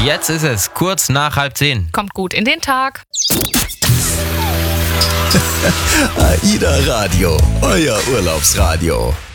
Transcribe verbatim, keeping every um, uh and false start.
Jetzt ist es kurz nach halb zehn. Kommt gut in den Tag. AIDA Radio, euer Urlaubsradio.